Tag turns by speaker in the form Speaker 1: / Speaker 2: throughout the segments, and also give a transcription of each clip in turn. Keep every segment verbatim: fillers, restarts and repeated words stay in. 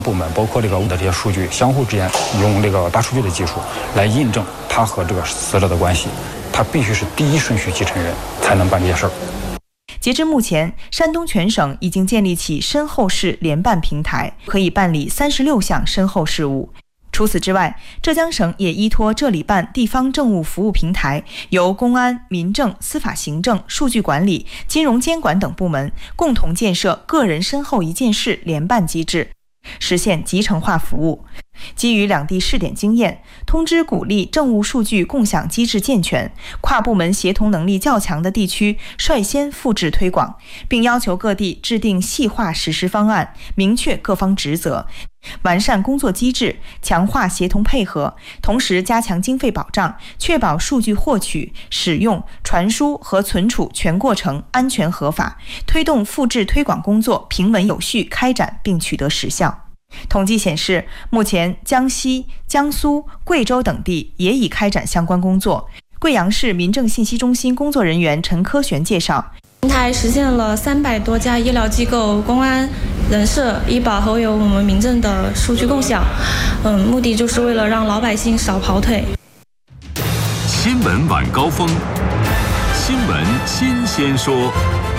Speaker 1: 部门包括这个的这些数据相互之间用这个大数据的技术来印证他和这个死者的关系，他必须是第一顺序继承人才能办这些事儿。
Speaker 2: 截至目前，山东全省已经建立起身后事联办平台，可以办理三十六项身后事务。除此之外，浙江省也依托浙理办地方政务服务平台，由公安、民政、司法行政、数据管理、金融监管等部门共同建设个人身后一件事联办机制，实现集成化服务。基于两地试点经验，通知鼓励政务数据共享机制健全，跨部门协同能力较强的地区率先复制推广，并要求各地制定细化实施方案，明确各方职责，完善工作机制，强化协同配合，同时加强经费保障，确保数据获取、使用、传输和存储全过程安全合法，推动复制推广工作平稳有序开展并取得实效。统计显示，目前江西、江苏、贵州等地也已开展相关工作。贵阳市民政信息中心工作人员陈科璇介绍，
Speaker 3: 平台实现了三百多家医疗机构、公安、人社、医保和有我们民政的数据共享，嗯，目的就是为了让老百姓少跑腿。
Speaker 4: 新闻晚高峰，新闻新鲜说。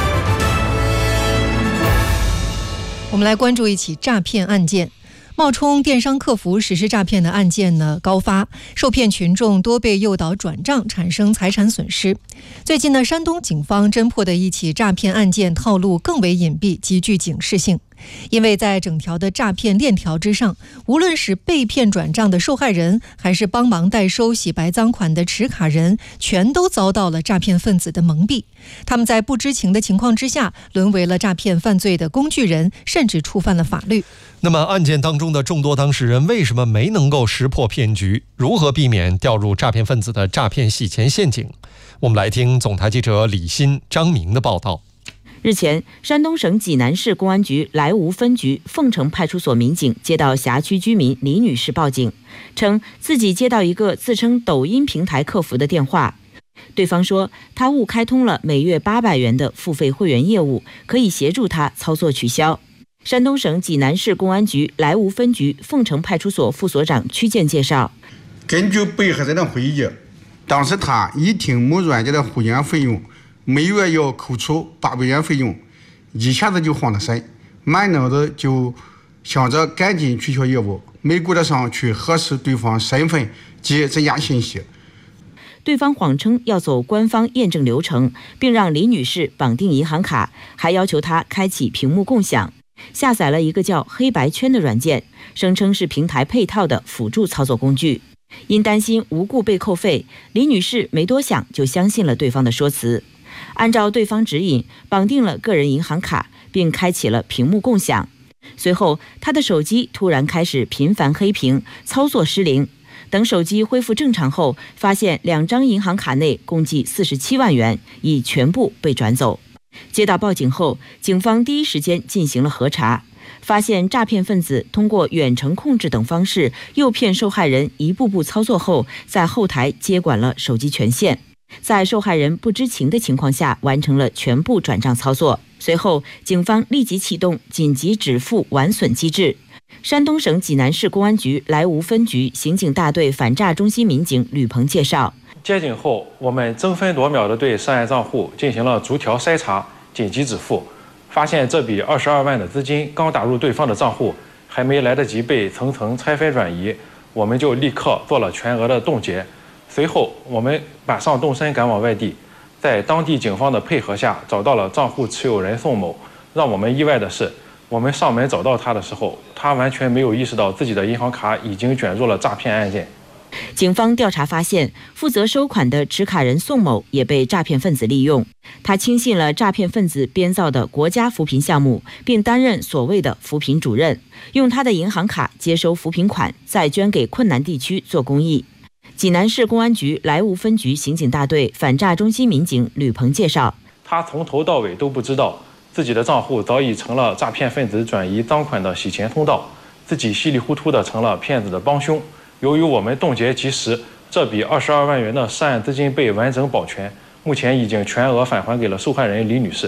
Speaker 5: 我们来关注一起诈骗案件。冒充电商客服实施诈骗的案件呢高发，受骗群众多被诱导转账，产生财产损失。最近呢，山东警方侦破的一起诈骗案件套路更为隐蔽，极具警示性。因为在整条的诈骗链条之上，无论是被骗转账的受害人，还是帮忙代收洗白赃款的持卡人，全都遭到了诈骗分子的蒙蔽。他们在不知情的情况之下，沦为了诈骗犯罪的工具人，甚至触犯了法律。
Speaker 6: 那么案件当中的众多当事人为什么没能够识破骗局？如何避免掉入诈骗分子的诈骗洗钱陷阱？我们来听总台记者李欣、张明的报道。
Speaker 7: 日前，山东省济南市公安局莱芜分局凤城派出所民警接到辖区居民李女士报警，称自己接到一个自称抖音平台客服的电话，对方说他误开通了每月八百元的付费会员业务，可以协助他操作取消。山东省济南市公安局莱芜分局凤城派出所副所长曲建介绍，
Speaker 8: 根据被害人的回忆，当时他一听某软件的会员费用每月要扣除八百元费用，一下子就慌了神，满脑子就想着赶紧取消业务，没顾得上去核实对方身份及增加信息。
Speaker 7: 对方谎称要走官方验证流程，并让李女士绑定银行卡，还要求她开启屏幕共享，下载了一个叫黑白圈的软件，声称是平台配套的辅助操作工具。因担心无故被扣费，李女士没多想就相信了对方的说辞。按照对方指引，绑定了个人银行卡，并开启了屏幕共享。随后，他的手机突然开始频繁黑屏，操作失灵。等手机恢复正常后，发现两张银行卡内共计四十七万元，已全部被转走。接到报警后，警方第一时间进行了核查，发现诈骗分子通过远程控制等方式诱骗受害人一步步操作后，在后台接管了手机权限，在受害人不知情的情况下完成了全部转账操作。随后，警方立即启动紧急止付完损机制。山东省济南市公安局莱芜分局刑警大队反诈中心民警吕鹏介绍，
Speaker 9: 接警后，我们争分夺秒地对涉案账户进行了逐条筛查、紧急止付，发现这笔二十二万的资金刚打入对方的账户，还没来得及被层层拆分转移，我们就立刻做了全额的冻结。随后，我们马上动身赶往外地，在当地警方的配合下，找到了账户持有人宋某。让我们意外的是，我们上门找到他的时候，他完全没有意识到自己的银行卡已经卷入了诈骗案件。
Speaker 7: 警方调查发现，负责收款的持卡人宋某也被诈骗分子利用，他轻信了诈骗分子编造的国家扶贫项目，并担任所谓的扶贫主任，用他的银行卡接收扶贫款，再捐给困难地区做公益。济南市公安局莱芜分局刑警大队反诈中心民警吕鹏介绍，
Speaker 9: 他从头到尾都不知道自己的账户早已成了诈骗分子转移赃款的洗钱通道，自己稀里糊涂的成了骗子的帮凶。由于我们冻结及时，这笔二十二万元的涉案资金被完整保全，目前已经全额返还给了受害人李女士。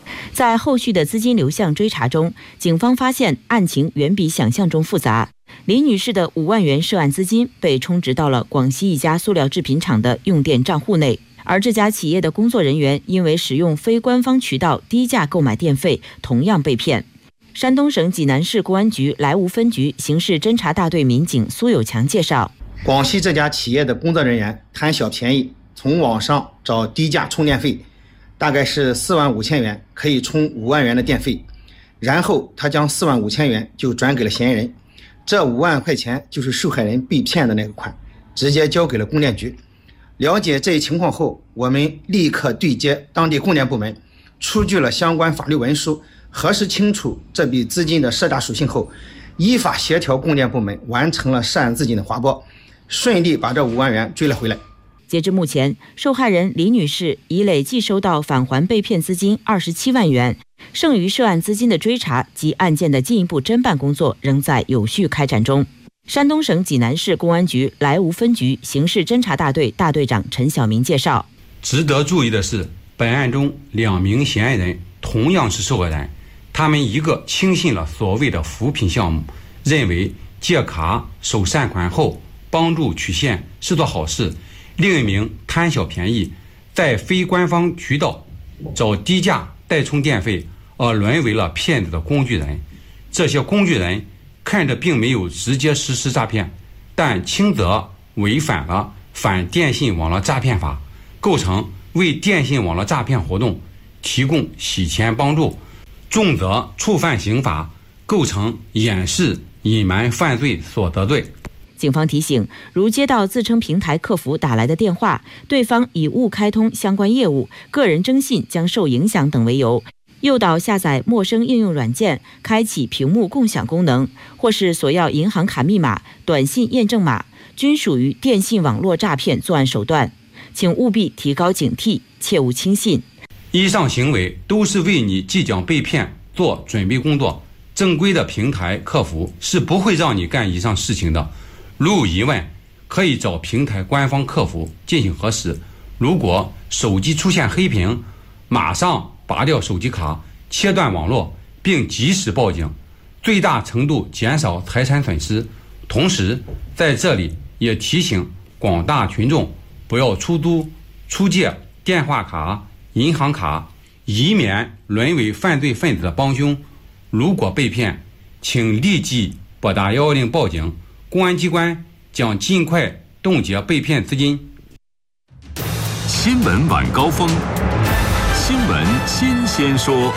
Speaker 7: 在后续的资金流向追查中，警方发现案情远比想象中复杂。李女士的五万元涉案资金被充值到了广西一家塑料制品厂的用电账户内，而这家企业的工作人员因为使用非官方渠道低价购买电费，同样被骗。山东省济南市公安局莱芜分局刑事侦查大队民警苏有强介绍，
Speaker 10: 广西这家企业的工作人员贪小便宜，从网上找低价充电费，大概是四万五千元，可以充五万元的电费，然后他将四万五千元就转给了嫌疑人，这五万块钱就是受害人被骗的那个款，直接交给了供电局。了解这一情况后，我们立刻对接当地供电部门，出具了相关法律文书，核实清楚这笔资金的涉诈属性后，依法协调供电部门完成了涉案资金的划拨，顺利把这五万元追了回来。
Speaker 7: 截至目前，受害人李女士已累计收到返还被骗资金二十七万元，剩余涉案资金的追查及案件的进一步侦办工作仍在有序开展中。山东省济南市公安局莱芜分局刑事侦查大队大队长陈晓明介绍，
Speaker 11: 值得注意的是，本案中两名嫌疑人同样是受害人，他们一个轻信了所谓的扶贫项目，认为借卡收善款后帮助取现是做好事，另一名贪小便宜，在非官方渠道找低价代充电费，而沦为了骗子的工具人。这些工具人看着并没有直接实施诈骗，但轻则违反了反电信网络诈骗法，构成为电信网络诈骗活动提供洗钱帮助，重则触犯刑法，构成掩饰隐瞒犯罪所得罪。
Speaker 7: 警方提醒，如接到自称平台客服打来的电话，对方以误开通相关业务、个人征信将受影响等为由，诱导下载陌生应用软件，开启屏幕共享功能，或是索要银行卡密码、短信验证码，均属于电信网络诈骗作案手段，请务必提高警惕，切勿轻信。
Speaker 11: 以上行为都是为你即将被骗做准备工作，正规的平台客服是不会让你干以上事情的。如有疑问，可以找平台官方客服进行核实。如果手机出现黑屏，马上拔掉手机卡，切断网络，并及时报警，最大程度减少财产损失。同时，在这里也提醒广大群众不要出租、出借电话卡、银行卡，以免沦为犯罪分子的帮凶。如果被骗，请立即拨打一一零报警，公安机关将尽快冻结被骗资金。
Speaker 4: 新闻晚高峰，新闻新鲜说。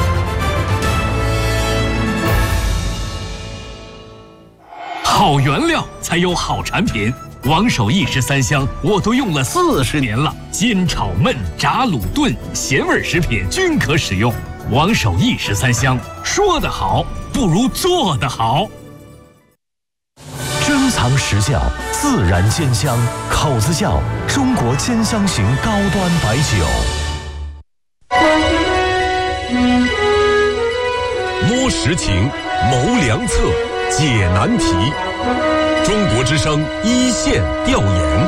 Speaker 4: 好原料才有好产品，王守义十三香我都用了四十年了，煎炒焖炸卤炖咸味食品均可使用。王守义十三香，说得好不如做得好。
Speaker 12: 珍藏实窖，自然煎香，口子窖，中国煎香型高端白酒。
Speaker 4: 摸实情，谋良策，解难题。中国之声一线调研。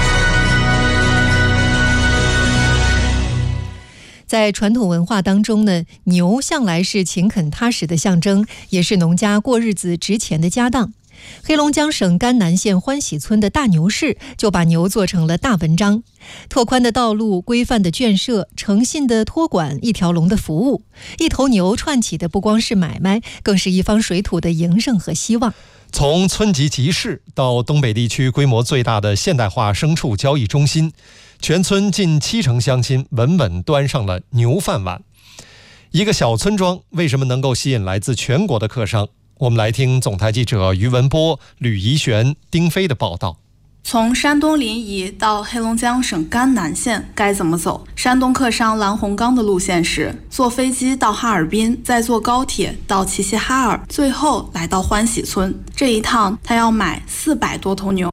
Speaker 5: 在传统文化当中呢，牛向来是勤恳踏实的象征，也是农家过日子值钱的家当。黑龙江省甘南县欢喜村的大牛市就把牛做成了大文章，拓宽的道路、规范的圈舍、诚信的托管、一条龙的服务，一头牛串起的不光是买卖，更是一方水土的营生和希望。
Speaker 6: 从村级集市到东北地区规模最大的现代化牲畜交易中心，全村近七成乡亲稳稳端上了牛饭碗。一个小村庄为什么能够吸引来自全国的客商？我们来听总台记者于文波、吕怡璇、丁飞的报道。
Speaker 13: 从山东临沂到黑龙江省甘南县该怎么走？山东客商蓝洪刚的路线是坐飞机到哈尔滨，再坐高铁到齐齐哈尔，最后来到欢喜村。这一趟他要买四百多头牛。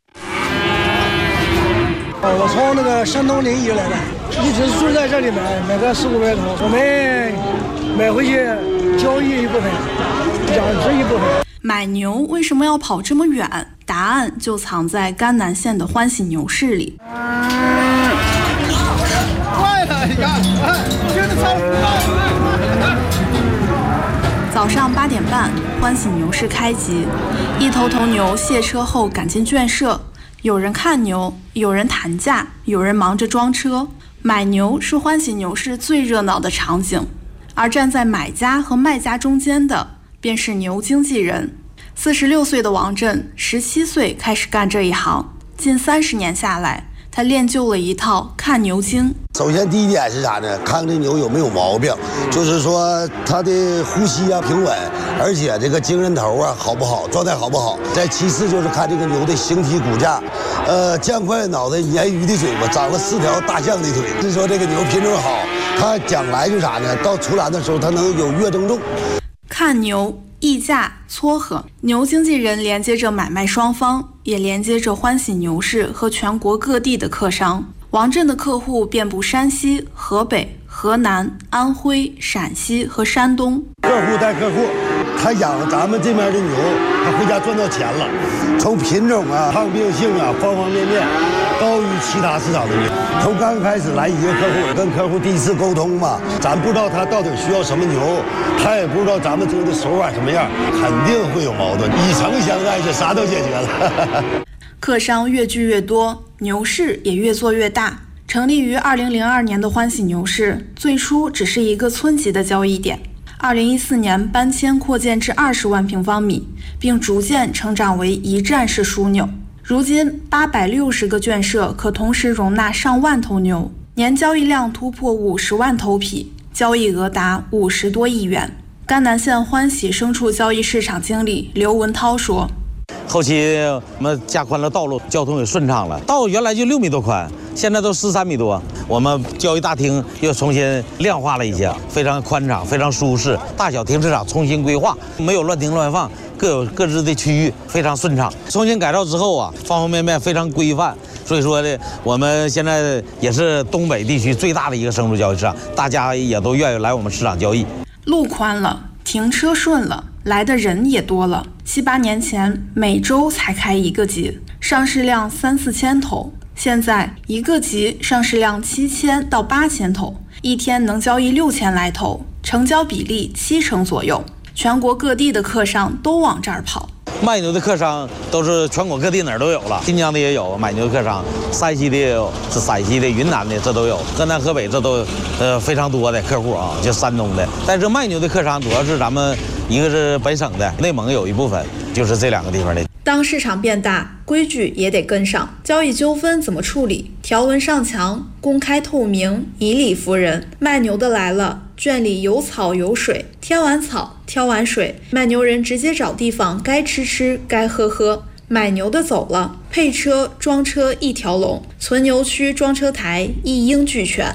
Speaker 14: 我从那个山东临沂来的，一直住在这里买，买个四五百头，我们买回去交易一部分，养殖一部分。
Speaker 13: 买牛为什么要跑这么远？答案就藏在甘南县的欢喜牛市里。
Speaker 14: 快了，你看，真的超
Speaker 13: 早上八点半，欢喜牛市开集，一头头牛卸车后赶进圈舍，有人看牛，有人谈价，有人忙着装车。买牛是欢喜牛市最热闹的场景，而站在买家和卖家中间的便是牛经纪人。四十六岁的王震，十七岁开始干这一行，近三十年下来，他练就了一套看牛经。
Speaker 15: 首先第一点是啥呢？看这牛有没有毛病，就是说它的呼吸啊平稳，而且这个精神头啊好不好，状态好不好。再其次就是看这个牛的形体骨架，呃，酱块脑袋，鲶鱼的嘴巴，长了四条大象的腿。是说这个牛品种好，它将来就啥呢？到出栏的时候，它能有月增重。
Speaker 13: 看牛。议价撮合，牛经纪人连接着买卖双方，也连接着欢喜牛市和全国各地的客商。王震的客户遍布山西、河北、河南、安徽、陕西和山东。
Speaker 15: 客户带客户，他养咱们这边的牛，他回家赚到钱了。从品种啊、抗病性啊，方方面面高于其他市场的牛。从刚开始来一个客户，跟客户第一次沟通嘛，咱不知道他到底需要什么牛，他也不知道咱们做的手法什么样，肯定会有矛盾。以诚相待，这啥都解决了。
Speaker 13: 客商越聚越多，牛市也越做越大。成立于二零零二年的欢喜牛市，最初只是一个村级的交易点。二零一四年搬迁扩建至二十万平方米，并逐渐成长为一站式枢纽。如今八百六十个圈舍可同时容纳上万头牛，年交易量突破五十万头匹，交易额达五十多亿元。甘南县欢喜牲畜交易市场经理刘文涛说：
Speaker 16: 后期我们加宽了道路，交通也顺畅了。道原来就六米多宽，现在都十三米多。我们交易大厅又重新亮化了一些，非常宽敞，非常舒适。大小停车场重新规划，没有乱停乱放，各有各自的区域，非常顺畅。重新改造之后啊，方方面面非常规范。所以说呢，我们现在也是东北地区最大的一个牲畜交易市场，大家也都愿意来我们市场交易。
Speaker 13: 路宽了，停车顺了，来的人也多了。七八年前每周才开一个集，上市量三四千头，现在一个集上市量七千到八千头，一天能交易六千来头，成交比例七成左右。全国各地的客商都往这儿跑。
Speaker 16: 卖牛的客商都是全国各地哪儿都有了，新疆的也有买牛的客商，山西的也有，是陕西的、云南的这都有，河南、河北这都呃非常多的客户啊，就山东的。但是卖牛的客商主要是咱们一个是本省的，内蒙有一部分，就是这两个地方的。
Speaker 13: 当市场变大，规矩也得跟上。交易纠纷怎么处理？条文上墙，公开透明，以理服人。卖牛的来了，圈里有草有水，添完草，挑完水，卖牛人直接找地方，该吃吃，该喝喝。买牛的走了，配车、装车一条龙，存牛区、装车台一应俱全。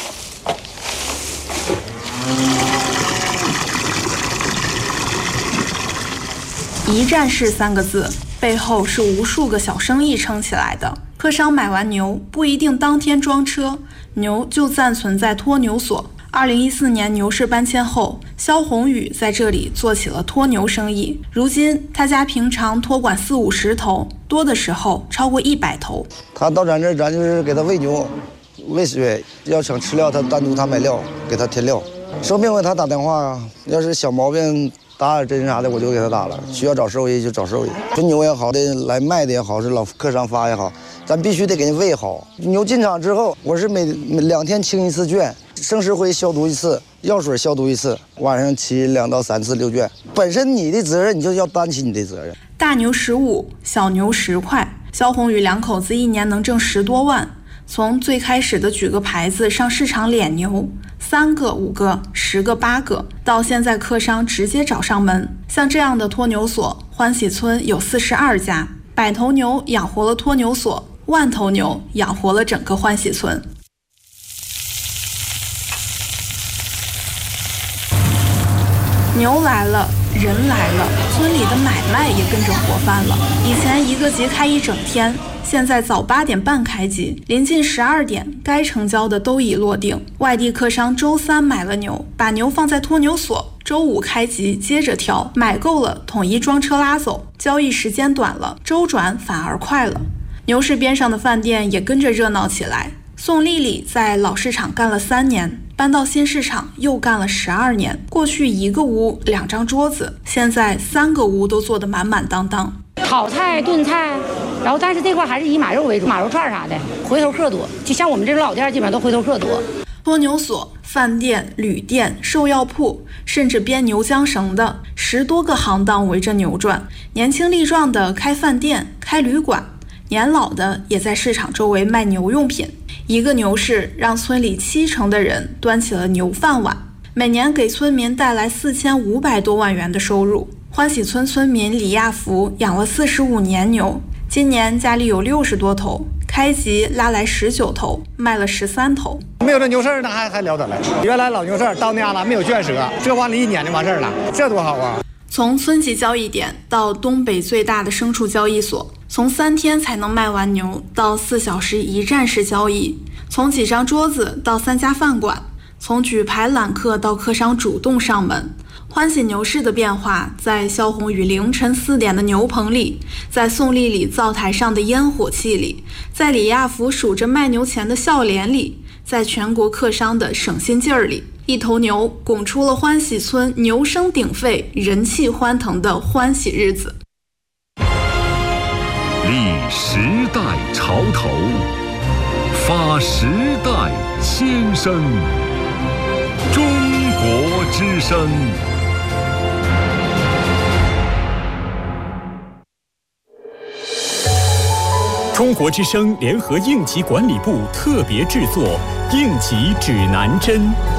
Speaker 13: 一站式三个字，背后是无数个小生意撑起来的。客商买完牛不一定当天装车，牛就暂存在托牛所。二零一四年牛市搬迁后，肖宏宇在这里做起了托牛生意。如今他家平常托管四五十头，多的时候超过一百头。
Speaker 15: 他到咱这儿，咱就是给他喂牛、喂水，要想吃料，他单独他买料，给他添料。生病给他打电话啊，要是小毛病打点针啥的，我就给他打了。需要找兽医就找兽医。纯牛也好的，来卖的也好，是老客商发也好，咱必须得给人喂好。牛进场之后，我是每每两天清一次圈，生石灰消毒一次，药水消毒一次，晚上骑两到三次溜圈。本身你的责任，你就要担起你的责任。
Speaker 13: 大牛十五，小牛十块。肖宏宇两口子一年能挣十多万。从最开始的举个牌子上市场敛牛，三个、五个、十个、八个，到现在客商直接找上门。像这样的托牛所，欢喜村有四十二家，百头牛养活了托牛所，万头牛养活了整个欢喜村。牛来了，人来了，村里的买卖也跟着活泛了。以前一个集开一整天，现在早八点半开集，临近十二点，该成交的都已落定。外地客商周三买了牛，把牛放在托牛所，周五开集接着挑，买够了统一装车拉走。交易时间短了，周转反而快了。牛市边上的饭店也跟着热闹起来。宋丽丽在老市场干了三年， 搬到新市场又干了十二年。过去一个屋两张桌子，现在三个屋都坐得满满当当。
Speaker 17: 炒菜、炖菜，然后但是这块还是以马肉为主，马肉串啥的，回头客多。就像我们这种老店，基本上都回头客多。
Speaker 13: 蜗牛所、饭店、旅店、兽药铺，甚至编牛缰绳的十多个行当围着牛转。年轻力壮的开饭店、开旅馆，年老的也在市场周围卖牛用品。一个牛市让村里七成的人端起了牛饭碗，每年给村民带来四千五百多万元的收入。欢喜村村民李亚福养了四十五年牛，今年家里有六十多头，开集拉来十九头，卖了十三头。
Speaker 18: 没有这牛市那还还了得了。原来老牛市到那样了，没有圈舍，这完了一年就完事儿了，这多好啊！
Speaker 13: 从村级交易点到东北最大的牲畜交易所，从三天才能卖完牛到四小时一站式交易，从几张桌子到三家饭馆，从举牌揽客到客商主动上门。欢喜牛市的变化，在肖红宇凌晨四点的牛棚里，在宋丽丽灶台上的烟火气里，在李亚福数着卖牛钱的笑脸里，在全国客商的省心劲儿里，一头牛拱出了欢喜村牛声鼎沸、人气欢腾的欢喜日子。
Speaker 19: 立时代潮头，发时代先声，中国之声。
Speaker 20: 中国之声联合应急管理部特别制作《应急指南针》。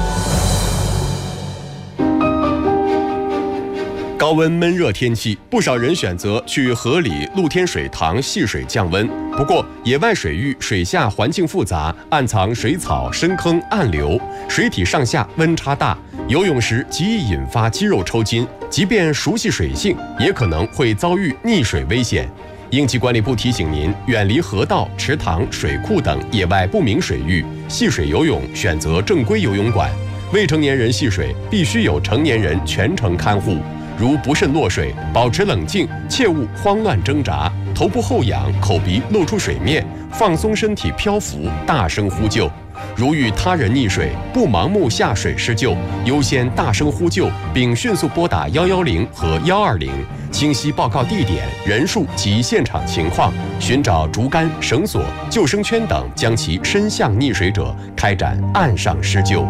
Speaker 21: 高温闷热天气，不少人选择去河里、露天水塘戏水降温。不过，野外水域水下环境复杂，暗藏水草、深坑、暗流，水体上下温差大，游泳时极易引发肌肉抽筋。即便熟悉水性，也可能会遭遇溺水危险。应急管理部提醒您，远离河道、池塘、水库等野外不明水域，戏水游泳选择正规游泳馆。未成年人戏水必须有成年人全程看护。如不慎落水，保持冷静，切勿慌乱挣扎，头部后仰，口鼻露出水面，放松身体漂浮，大声呼救。如遇他人溺水，不盲目下水施救，优先大声呼救，并迅速拨打一一零和一二零，清晰报告地点、人数及现场情况，寻找竹竿、绳索、救生圈等，将其伸向溺水者，开展岸上施救。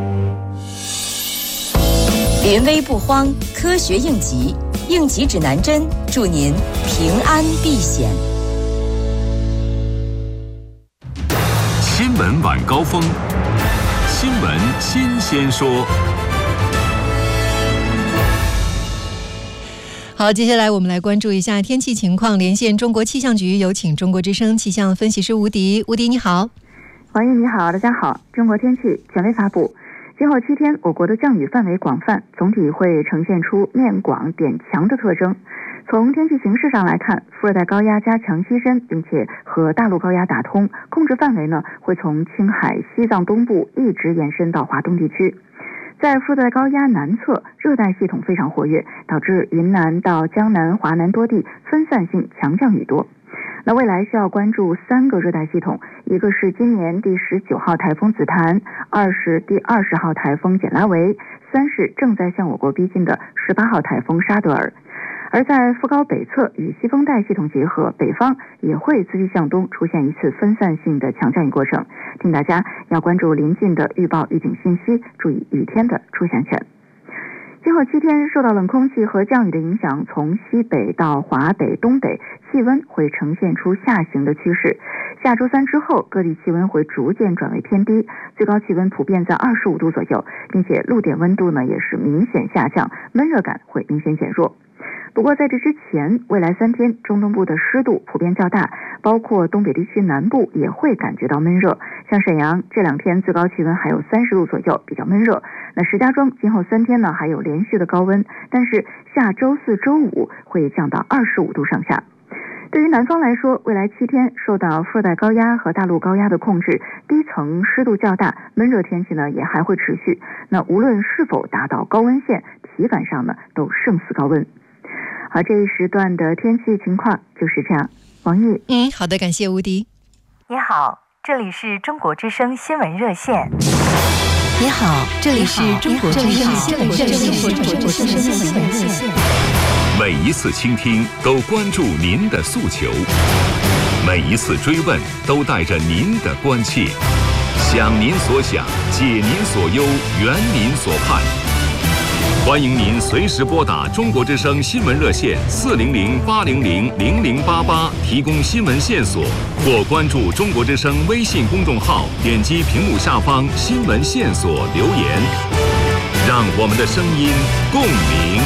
Speaker 22: 临危不慌，科学应急，应急指南针，祝您平安避险。
Speaker 19: 新闻晚高峰，新闻新鲜说。
Speaker 5: 好，接下来我们来关注一下天气情况，连线中国气象局，有请中国之声气象分析师吴迪。吴迪你好。
Speaker 23: 王毅你好，大家好。中国天气权威发布，今后七天我国的降雨范围广泛，总体会呈现出面广点强的特征。从天气形势上来看，副热带高压加强西伸，并且和大陆高压打通，控制范围呢会从青海、西藏东部一直延伸到华东地区。在副热带高压南侧，热带系统非常活跃，导致云南到江南、华南多地分散性强降雨多。那未来需要关注三个热带系统，一个是今年第十九号台风紫檀，二是第二十号台风简拉维，三是正在向我国逼近的十八号台风沙德尔。而在副高北侧与西风带系统结合，北方也会继续向东出现一次分散性的强降雨过程，请大家要关注临近的预报预警信息，注意雨天的出现权。今后七天受到冷空气和降雨的影响，从西北到华北、东北，气温会呈现出下行的趋势。下周三之后，各地气温会逐渐转为偏低，最高气温普遍在二十五度左右，并且陆点温度呢也是明显下降，闷热感会明显减弱。不过在这之前，未来三天中东部的湿度普遍较大，包括东北地区南部也会感觉到闷热。像沈阳这两天最高气温还有三十度左右，比较闷热。那石家庄今后三天呢还有连续的高温，但是下周四周五会降到二十五度上下。对于南方来说，未来七天受到副热带高压和大陆高压的控制，低层湿度较大，闷热天气呢也还会持续。那无论是否达到高温线，体感上呢都胜似高温。好，这一时段的天气情况就是这样。王毅，
Speaker 5: 嗯，好的，感谢吴迪。
Speaker 2: 你好，这里是中国之声新闻热线。 你好，这里是中国之声新闻热线。
Speaker 19: 每一次倾听都关注您的诉求，每一次追问都带着您的关切，想您所想，解您所忧，圆您所盼。欢迎您随时拨打中国之声新闻热线四零零八零零零零八八提供新闻线索，或关注中国之声微信公众号，点击屏幕下方新闻线索留言，让我们的声音共鸣。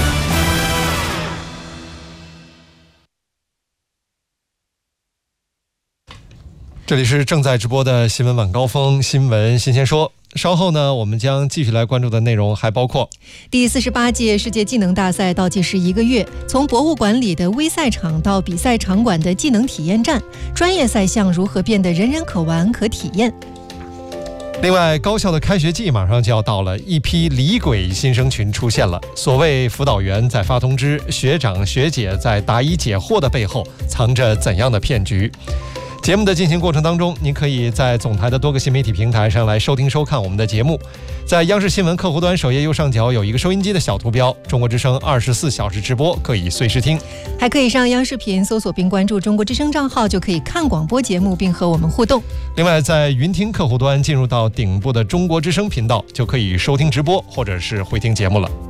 Speaker 6: 这里是正在直播的新闻晚高峰新闻新鲜说。稍后呢，我们将继续来关注的内容还包括：
Speaker 5: 第四十八届世界技能大赛倒计时一个月，从博物馆里的微赛场到比赛场馆的技能体验站，专业赛项如何变得人人可玩可体验？
Speaker 6: 另外，高校的开学季马上就要到了，一批李鬼新生群出现了。所谓辅导员在发通知，学长学姐在答疑解惑的背后，藏着怎样的骗局？节目的进行过程当中，您可以在总台的多个新媒体平台上来收听收看我们的节目。在央视新闻客户端首页右上角有一个收音机的小图标，中国之声二十四小时直播，可以随时听。
Speaker 5: 还可以上央视频搜索并关注中国之声账号，就可以看广播节目并和我们互动。
Speaker 6: 另外，在云听客户端进入到顶部的中国之声频道，就可以收听直播或者是回听节目了。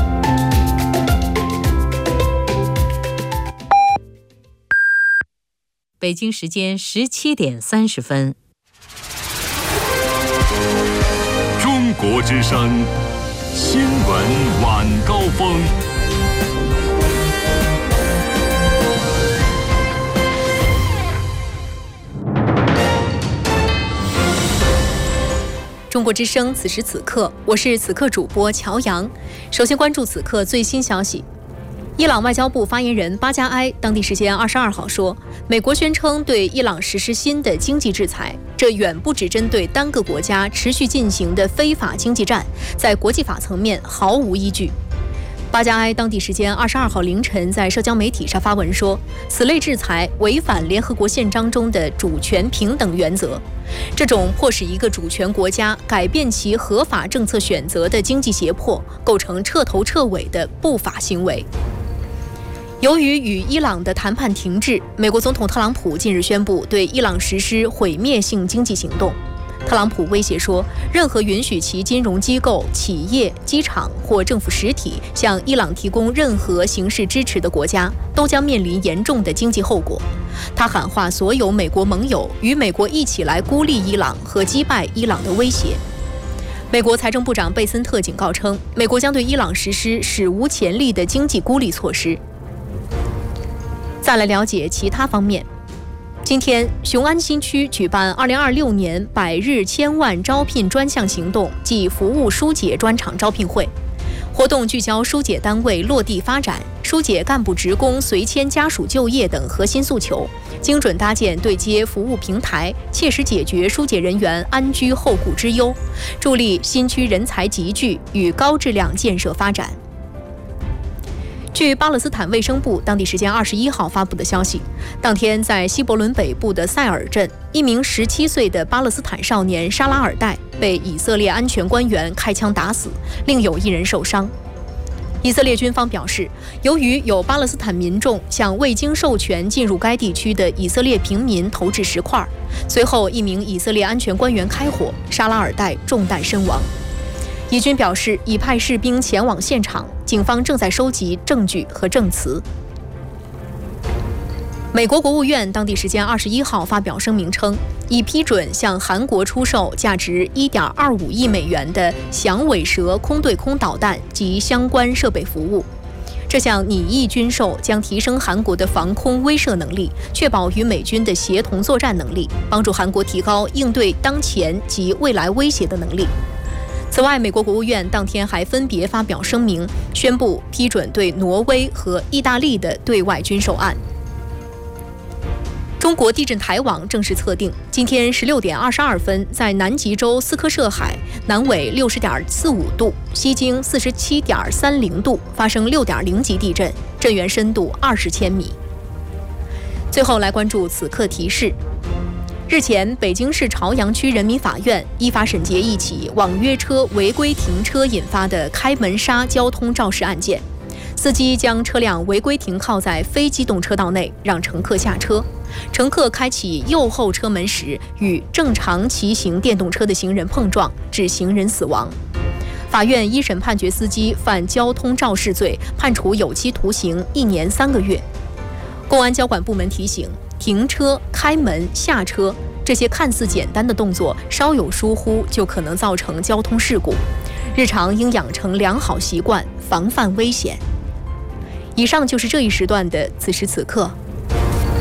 Speaker 1: 北京时间十七点三十分。
Speaker 19: 中国之声新闻晚高峰。
Speaker 3: 中国之声此时此刻，我是此刻主播乔阳。首先关注此刻最新消息。伊朗外交部发言人巴加埃当地时间二十二号说，美国宣称对伊朗实施新的经济制裁，这远不只针对单个国家持续进行的非法经济战，在国际法层面毫无依据。巴加埃当地时间二十二号凌晨在社交媒体上发文说，此类制裁违反联合国宪章中的主权平等原则，这种迫使一个主权国家改变其合法政策选择的经济胁迫，构成彻头彻尾的不法行为。由于与伊朗的谈判停滞，美国总统特朗普近日宣布对伊朗实施毁灭性经济行动。特朗普威胁说，任何允许其金融机构、企业、机场或政府实体向伊朗提供任何形式支持的国家，都将面临严重的经济后果。他喊话所有美国盟友，与美国一起来孤立伊朗和击败伊朗的威胁。美国财政部长贝森特警告称，美国将对伊朗实施史无前例的经济孤立措施。再来了解其他方面。今天，雄安新区举办二零二六年百日千万招聘专项行动暨服务疏解专场招聘会。活动聚焦疏解单位落地发展、疏解干部职工随迁家属就业等核心诉求，精准搭建对接服务平台，切实解决疏解人员安居后顾之忧，助力新区人才集聚与高质量建设发展。据巴勒斯坦卫生部当地时间二十一号发布的消息，当天在西伯伦北部的塞尔镇，一名十七岁的巴勒斯坦少年沙拉尔代被以色列安全官员开枪打死，另有一人受伤。以色列军方表示，由于有巴勒斯坦民众向未经授权进入该地区的以色列平民投掷石块，随后一名以色列安全官员开火，沙拉尔代中弹身亡。以军表示，已派士兵前往现场，警方正在收集证据和证词。美国国务院当地时间二十一号发表声明称，已批准向韩国出售价值一点二五亿美元的响尾蛇空对空导弹及相关设备服务。这项拟议军售将提升韩国的防空威慑能力，确保与美军的协同作战能力，帮助韩国提高应对当前及未来威胁的能力。此外，美国国务院当天还分别发表声明，宣布批准对挪威和意大利的对外军售案。中国地震台网正式测定，今天十六点二十二分，在南极洲斯科舍海南纬六十点四五度，西经四十七点三零度发生六点零级地震，震源深度二十千米。最后来关注此刻提示。 日前，北京市朝阳区人民法院依法审结一起网约车违规停车引发的开门刹交通肇事案件。司机将车辆违规停靠在非机动车道内，让乘客下车。乘客开启右后车门时，与正常骑行电动车的行人碰撞，致行人死亡。法院一审判决司机犯交通肇事罪，判处有期徒刑一年三个月。公安交管部门提醒，停车、开门、下车这些看似简单的动作，稍有疏忽就可能造成交通事故。日常应养成良好习惯，防范危险。以上就是这一时段的此时此刻。